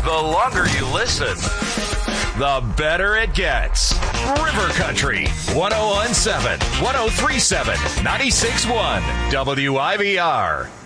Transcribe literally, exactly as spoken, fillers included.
The longer you listen, the better it gets. River Country, one oh one point seven, one oh three point seven, ninety-six point one, W I V R.